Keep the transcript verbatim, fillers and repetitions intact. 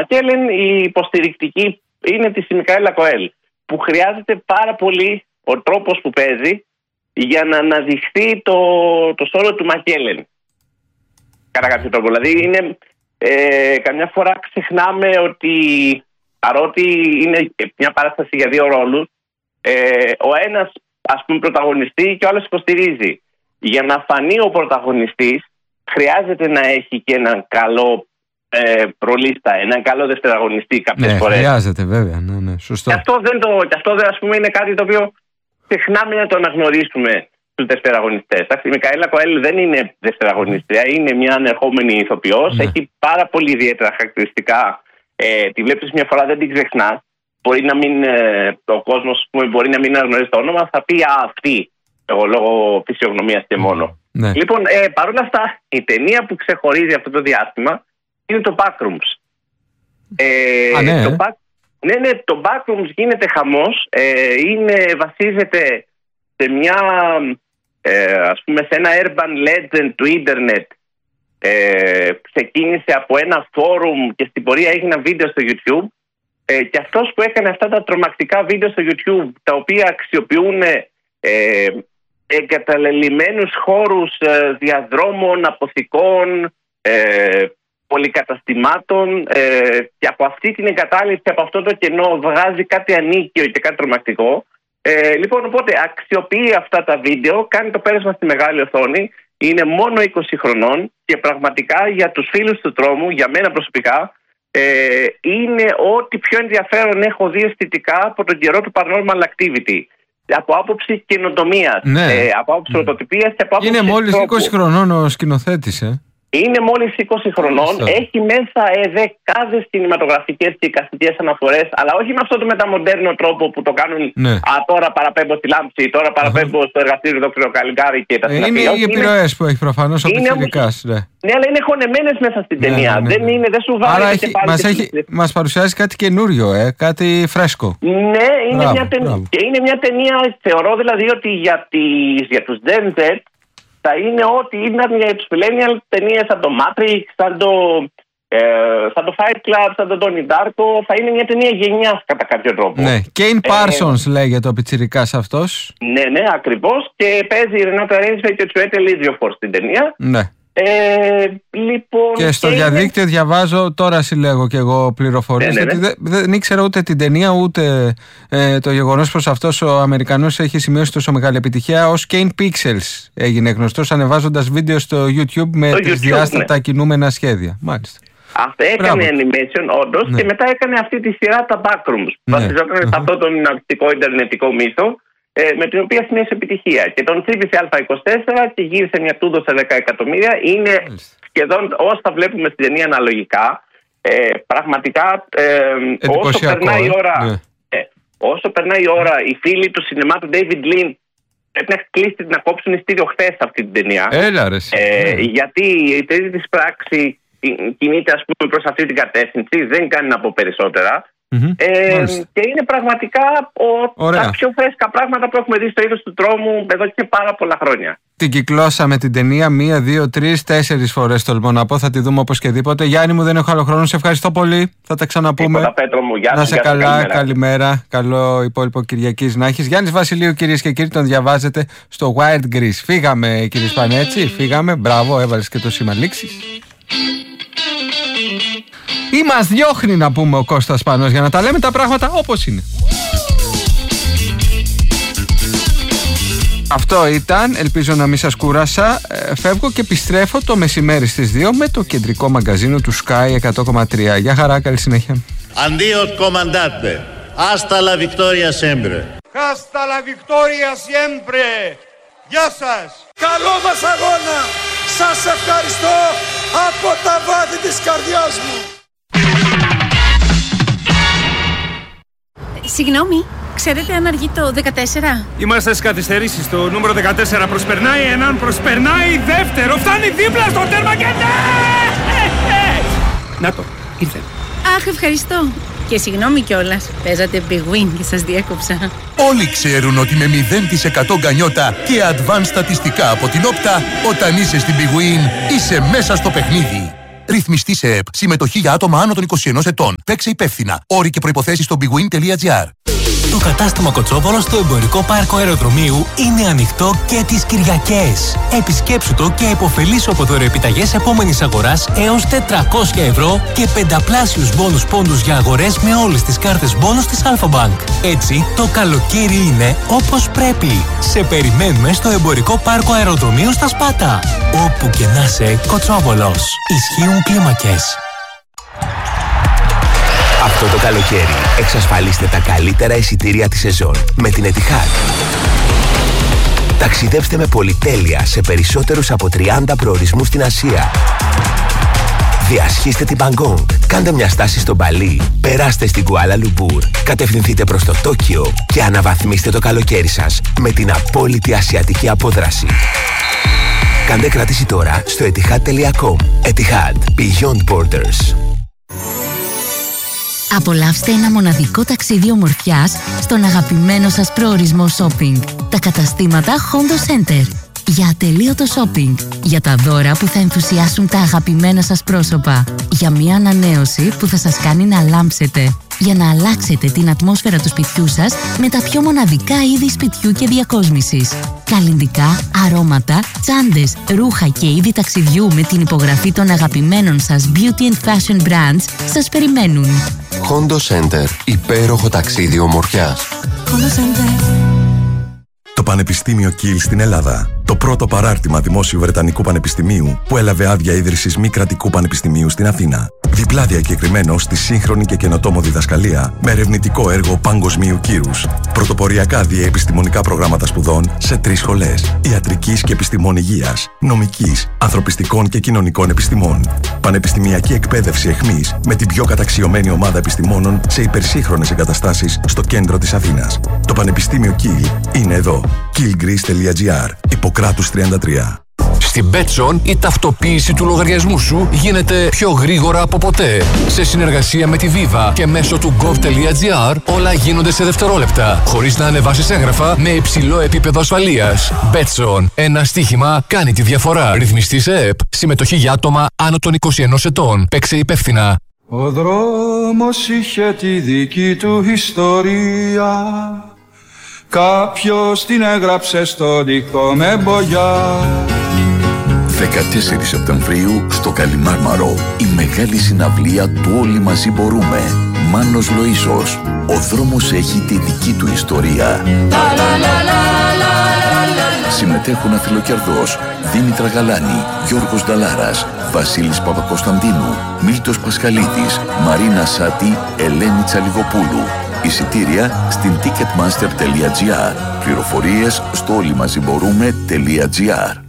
Μακέλεν η υποστηρικτική είναι της Μικαέλα Κοέλ, που χρειάζεται πάρα πολύ ο τρόπος που παίζει για να αναδειχθεί το, το σώρο του Μακέλεν. Κατά κάποιο τρόπο. Δηλαδή είναι, ε, καμιά φορά ξεχνάμε ότι παρότι είναι μια παράσταση για δύο ρόλους, ε, ο ένας ας πούμε πρωταγωνιστεί και ο άλλος υποστηρίζει. Για να φανεί ο πρωταγωνιστής χρειάζεται να έχει και έναν καλό ε, προλίστα, έναν καλό δευτεραγωνιστή κάποιες ναι, φορές. Χρειάζεται βέβαια, ναι, ναι, σωστό. Και αυτό, δεν το, και αυτό ας πούμε, είναι κάτι το οποίο ξεχνάμε να το αναγνωρίσουμε στους δευτεραγωνιστές. Η Μικαέλα Κοέλ δεν είναι δευτεραγωνιστρία, είναι μια ανερχόμενη ηθοποιός, ναι. Έχει πάρα πολύ ιδιαίτερα χαρακτηριστικά. Ε, τη βλέπεις μια φορά, δεν την ξεχνάς. Μπορεί να μην, ε, ο κόσμος πούμε, μπορεί να μην αναγνωρίζει το όνομα, θα πει α, αυτή, εγώ, λόγω φυσιογνωμίας και μόνο. Ναι. Λοιπόν, ε, παρόλα αυτά, η ταινία που ξεχωρίζει αυτό το διάστημα είναι το Backrooms. Ε, Α, ναι. Το back, ναι, ναι, το Backrooms γίνεται χαμός. Ε, είναι, βασίζεται σε μια, ε, ας πούμε, σε ένα urban legend του ίντερνετ. Ε, ξεκίνησε από ένα φόρουμ και στην πορεία έγιναν βίντεο στο YouTube. Ε, και αυτός που έκανε αυτά τα τρομακτικά βίντεο στο YouTube, τα οποία αξιοποιούν ε, εγκαταλελειμμένους χώρους ε, διαδρόμων, αποθηκών, ε, πολυκαταστημάτων, ε, και από αυτή την εγκατάλειψη, από αυτό το κενό βγάζει κάτι ανίκιο και κάτι τρομακτικό. Ε, λοιπόν, οπότε αξιοποιεί αυτά τα βίντεο, κάνει το πέρασμα στη μεγάλη οθόνη, είναι μόνο είκοσι χρονών και πραγματικά για τους φίλους του τρόμου, για μένα προσωπικά, ε, είναι ό,τι πιο ενδιαφέρον έχω δει αισθητικά από τον καιρό του Paranormal Activity. Από άποψη καινοτομίας, ναι. ε, από άποψη πρωτοτυπίας και από άποψη. Είναι μόλις τρόπου. είκοσι χρονών ο σκηνοθέτης, ε. Είναι μόλις είκοσι χρονών, Ευχαριστώ. Έχει μέσα ε, δεκάδες κινηματογραφικές και εικαστικές αναφορές, αλλά όχι με αυτό το μεταμοντέρνο τρόπο που το κάνουν. Ναι. Α, τώρα παραπέμπω στη λάμψη, τώρα παραπέμπω στο εργαστήριο Δόκτωρο Καλικάρη και τα ε, είναι οι επιρροές που έχει προφανώς ο Πιτσιρικάς. Ναι. ναι, αλλά είναι χωνεμένες μέσα στην ταινία. Ναι, ναι, ναι. Δεν, είναι, δεν σου βάζει. Άρα έχει, μας, έχει, μας παρουσιάζει κάτι καινούριο, ε, κάτι φρέσκο. Ναι, είναι μπράβο, μια ταινία, και είναι μια ταινία, θεωρώ δηλαδή ότι για, τις, για τους Gen Z θα είναι ό,τι ήταν για τους millennials ταινίες σαν το Matrix, σαν το, ε, σαν το Fight Club, σαν το Donnie Darko. Θα είναι μια ταινία γενιάς κατά κάποιο τρόπο. Ναι, Kane Parsons ε, λέγεται ο πιτσιρικάς αυτός. Ναι, ναι, ακριβώς. Και παίζει η Ρενάτα Ρέινσβεϊ και ο Τσουέτε Λίτζιοφορ στην ταινία. Ναι. Ε, λοιπόν, και στο και διαδίκτυο είναι... διαβάζω, τώρα συλλέγω και εγώ πληροφορίες, ναι, ναι, ναι. ότι δεν, δεν ήξερα ούτε την ταινία ούτε ε, το γεγονός πως αυτός ο Αμερικανός έχει σημειώσει τόσο μεγάλη επιτυχία. Ως Kane Pixels έγινε γνωστός ανεβάζοντας βίντεο στο YouTube με τρισδιάστατα ναι. κινούμενα σχέδια. Μάλιστα. Αυτό έκανε Μπράβο. animation όντως, ναι. και μετά έκανε αυτή τη σειρά τα Backrooms. Ναι. Βασιζόταν uh-huh. σε αυτό τον ναυτικό ιντερνετικό μύθο, με την οποία σημείωσε επιτυχία. Και τον τσίπησε Α είκοσι τέσσερα και γύρισε μια τούδο σε δέκα εκατομμύρια. Είναι σχεδόν όσα βλέπουμε στην ταινία αναλογικά. Ε, πραγματικά, ε, όσο περνάει η ώρα, ναι. ε, όσο περνάει η ώρα, οι φίλοι του σινεμά του David Lean πρέπει να κλείσει να κόψουν ειστήριο χθες αυτή την ταινία. Έλα, ρε, ε, ναι. Γιατί η τρίτη της πράξη κινείται, ας πούμε, προς αυτή την κατεύθυνση. Δεν κάνει να πω περισσότερα. Mm-hmm. Ε, και είναι πραγματικά ο, τα πιο φρέσκα πράγματα που έχουμε δει στο είδος του τρόμου εδώ και πάρα πολλά χρόνια. Την κυκλώσαμε την ταινία μία, δύο, τρεις, τέσσερις φορές τολμώ να πω. Θα τη δούμε οπωσδήποτε. Γιάννη μου, δεν έχω άλλο χρόνο. Σε ευχαριστώ πολύ. Θα τα ξαναπούμε. Τίποτα, Πέτρο μου. Γεια να σε καλά. Καλημέρα. καλημέρα. Καλό υπόλοιπο Κυριακής να έχεις. Γιάννης Βασιλείου, κυρίες και κύριοι, τον διαβάζετε στο Wired Greece. Φύγαμε, κύριε Σπανέτσι. Φύγαμε. Μπράβο, έβαλες και το σήμα λήξης. Ή μας διώχνει να πούμε ο Κώστας Πάνος για να τα λέμε τα πράγματα όπως είναι. Αυτό ήταν, ελπίζω να μην σας κούρασα. ε, Φεύγω και επιστρέφω το μεσημέρι στις δύο με το κεντρικό μαγκαζίνο του Sky εκατό κόμμα τρία. Γεια χαρά, καλή συνέχεια. Αντίο κομμαντάτε. Hasta la victoria sempre. Hasta la victoria siempre. Γεια σας. Καλό μας αγώνα. Σας ευχαριστώ από τα βάθη της καρδιάς μου. Συγγνώμη, ξέρετε αν αργεί το δεκατέσσερα? Είμαστε στις καθυστερήσεις. Το νούμερο δεκατέσσερα προσπερνάει έναν, προσπερνάει δεύτερο. Φτάνει δίπλα στο τέρμα και ναι! Να το, ήρθε. Αχ, ευχαριστώ. Και συγγνώμη κιόλας, παίζατε Big Win και σας διέκοψα. Όλοι ξέρουν ότι με μηδέν τοις εκατό γκανιότα και advanced στατιστικά από την Όπτα, όταν είσαι στην Big Win, είσαι μέσα στο παιχνίδι. Ρυθμιστή σε ΕΠ. Συμμετοχή για άτομα άνω των είκοσι ενός ετών. Παίξε υπεύθυνα. Όροι και προϋποθέσεις στο bigwin τελεία gr. Το κατάστημα Κοτσόβολο στο εμπορικό πάρκο αεροδρομίου είναι ανοιχτό και τις Κυριακές. Επισκέψου το και επωφελήσου από δωρεοεπιταγές επόμενης αγοράς έως τετρακόσια ευρώ και πενταπλάσιους μπόνους πόντους για αγορές με όλες τις κάρτες μπόνους της Alpha Bank. Έτσι, το καλοκαίρι είναι όπως πρέπει. Σε περιμένουμε στο εμπορικό πάρκο αεροδρομίου στα Σπάτα. Όπου και να σε, Κοτσόβολος. Ισχύουν κλίμακες. Αυτό το καλοκαίρι εξασφαλίστε τα καλύτερα εισιτήρια της σεζόν με την Etihad. Ταξιδέψτε με πολυτέλεια σε περισσότερους από τριάντα προορισμούς στην Ασία. Διασχίστε την Μπαγκόγκ, κάντε μια στάση στο Μπαλί, περάστε στην Κουάλα Λουμπούρ, κατευθυνθείτε προς το Τόκιο και αναβαθμίστε το καλοκαίρι σας με την απόλυτη ασιατική απόδραση. Κάντε κράτηση τώρα στο etihad τελεία com. Etihad. Beyond Borders. Απολαύστε ένα μοναδικό ταξίδι ομορφιάς στον αγαπημένο σας προορισμό shopping. Τα καταστήματα Hondo Center. Για ατελείωτο shopping. Για τα δώρα που θα ενθουσιάσουν τα αγαπημένα σας πρόσωπα. Για μια ανανέωση που θα σας κάνει να λάμψετε. Για να αλλάξετε την ατμόσφαιρα του σπιτιού σας με τα πιο μοναδικά είδη σπιτιού και διακόσμησης. Καλλυντικά, αρώματα, τσάντες, ρούχα και είδη ταξιδιού με την υπογραφή των αγαπημένων σας beauty and fashion brands σας περιμένουν. Hondo Center. Υπέροχο ταξίδι ομορφιάς. Hondo Center. Το Πανεπιστήμιο Kiel στην Ελλάδα. Το πρώτο παράρτημα Δημόσιου Βρετανικού Πανεπιστημίου που έλαβε άδεια ίδρυσης μη κρατικού πανεπιστημίου στην Αθήνα. Διπλά διακεκριμένο στη σύγχρονη και καινοτόμο διδασκαλία με ερευνητικό έργο παγκοσμίου κύρους. Πρωτοποριακά διαεπιστημονικά προγράμματα σπουδών σε τρεις σχολές. Ιατρικής και επιστημών υγείας, νομικής, ανθρωπιστικών και κοινωνικών επιστημών. Πανεπιστημιακή εκπαίδευση εχμής με την πιο καταξιωμένη ομάδα επιστημόνων σε υπερσύγχρονες εγκαταστάσεις στο κέντρο της Αθήνας. Το Πανεπιστήμιο Kiel είναι εδώ. kiel greece τελεία gr. Ιπποκράτους τριάντα τρία. Στην Betson η ταυτοποίηση του λογαριασμού σου γίνεται πιο γρήγορα από ποτέ. Σε συνεργασία με τη Viva και μέσω του gov.gr όλα γίνονται σε δευτερόλεπτα, χωρίς να ανεβάσεις έγγραφα με υψηλό επίπεδο ασφαλείας. Betson. Ένα στοίχημα κάνει τη διαφορά. Ρυθμιστή σε ΕΠ. Συμμετοχή για άτομα άνω των είκοσι ενός ετών. Παίξε υπεύθυνα. Ο δρόμος είχε τη δική του ιστορία. Κάποιος την έγραψε στο δικό με μπογιά. δεκατέσσερις Σεπτεμβρίου στο Καλιμάρμαρο η μεγάλη συναυλία του Όλοι Μαζί Μπορούμε. Μάνος Λοΐσος. Ο δρόμος έχει τη δική του ιστορία. Συμμετέχουν Αθηλοκερδός, Δήμητρα Γαλάνη, Γιώργος Νταλάρας, Βασίλης Παπακοσταντίνου, Μίλτος Πασχαλίδης, Μαρίνα Σάτη, Ελένη Τσαλιγοπούλου. Εισιτήρια στην ticketmaster τελεία gr. Πληροφορίες στο όλοιμαζιμπορούμε τελεία gr.